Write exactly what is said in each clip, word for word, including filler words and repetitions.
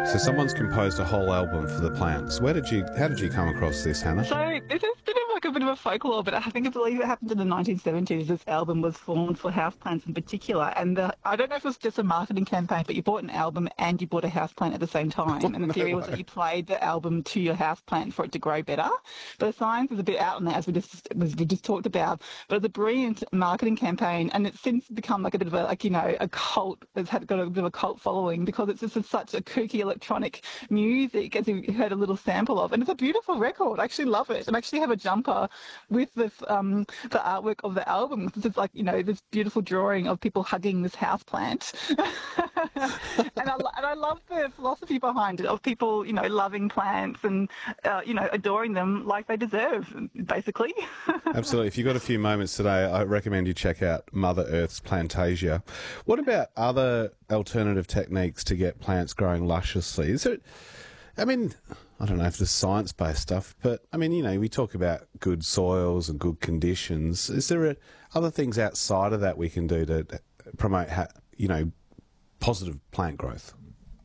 So someone's composed a whole album for the plants. Where did you? How did you come across this, Hannah? So this is bit of like a bit of a folklore, but I think I believe it happened in the nineteen seventies. This album was formed for houseplants in particular, and the, I don't know if it was just a marketing campaign, but you bought an album and you bought a houseplant at the same time. And the No theory was way. that you played the album to your houseplant for it to grow better. But the science is a bit out on that, as we just as we just talked about. But it's a brilliant marketing campaign, and it's since become like a bit of a like you know a cult. It's had got a bit of a cult following because it's just a, such a kooky electronic music, as you heard a little sample of, and it's a beautiful record. I actually love it, and I actually have a jumper with this um the artwork of the album. It's just like you know this beautiful drawing of people hugging this house plant, and I lo- and I love the philosophy behind it of people you know loving plants and uh, you know adoring them like they deserve, basically. Absolutely. If you've got a few moments today, I recommend you check out Mother Earth's Plantasia. What about other alternative techniques to get plants growing lusciously? Is it, I mean, I don't know if there's science-based stuff, but I mean, you know, we talk about good soils and good conditions. Is there a, other things outside of that we can do to promote, ha, you know, positive plant growth?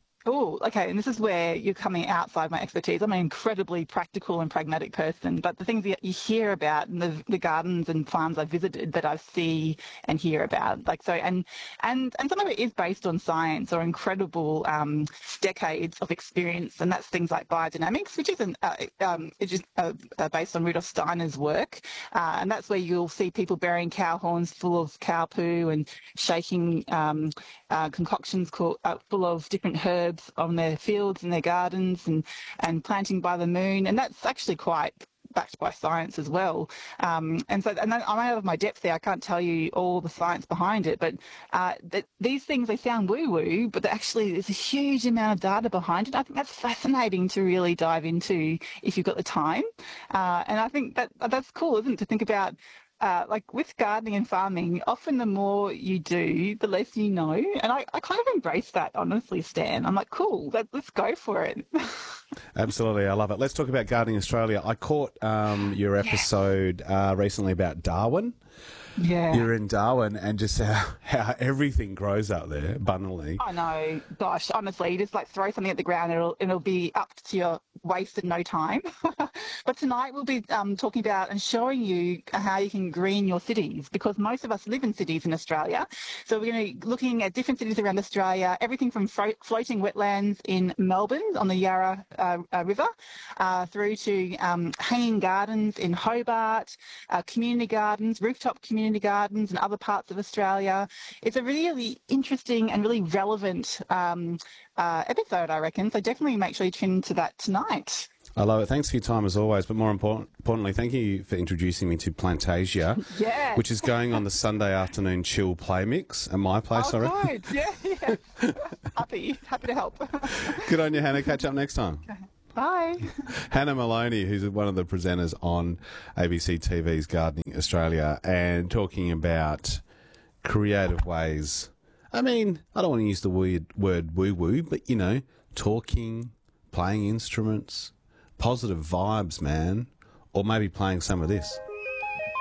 Oh, okay. And this is where you're coming outside my expertise. I'm an incredibly practical and pragmatic person, but the things that you hear about in the, the gardens and farms I've visited that I see and hear about, like so, and and and some of it is based on science or incredible um, decades of experience, and that's things like biodynamics, which isn't uh, um, it's just uh, uh, based on Rudolf Steiner's work, uh, and that's where you'll see people burying cow horns full of cow poo and shaking um, uh, concoctions called, uh, full of different herbs on their fields and their gardens, and, and planting by the moon. And that's actually quite backed by science as well. Um, and so, and then I'm out of my depth there. I can't tell you all the science behind it, but uh, that these things, they sound woo-woo, but actually there's a huge amount of data behind it. I think that's fascinating to really dive into if you've got the time. Uh, and I think that that's cool, isn't it, to think about Uh, like with gardening and farming, often the more you do, the less you know. And I, I kind of embrace that, honestly, Stan. I'm like, cool, let, let's go for it. Absolutely, I love it. Let's talk about Gardening Australia. I caught um, your episode uh, recently about Darwin. Yeah. You're in Darwin, and just how, how everything grows out there abundantly. I know. Gosh, honestly, you just like throw something at the ground, it'll it'll be up to your waist in no time. But tonight we'll be um, talking about and showing you how you can green your cities, because most of us live in cities in Australia. So we're going to be looking at different cities around Australia, everything from fro- floating wetlands in Melbourne on the Yarra uh, uh, River, uh, through to um, hanging gardens in Hobart, uh, community gardens, rooftop community gardens in other parts of Australia. It's a really interesting and really relevant um, uh, episode, I reckon. So definitely make sure you tune into that tonight. I love it. Thanks for your time as always, but more important, importantly, thank you for introducing me to Plantasia, Yeah. which is going on the Sunday afternoon chill play mix at my place, Oh, I reckon. good. Yeah, yeah. happy, happy to help. Good on you, Hannah. Catch up next time. Bye. Hannah Maloney, who's one of the presenters on A B C T V's Gardening Australia, and talking about creative ways. I mean, I don't want to use the weird word woo-woo, but, you know, talking, playing instruments, positive vibes, man, or maybe playing some of this.